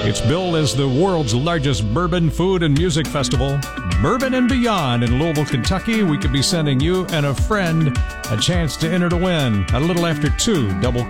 It's billed as the world's largest bourbon, food, and music festival, Bourbon and Beyond in Louisville, Kentucky. We could be sending you and a friend a chance to enter to win a little after 2 double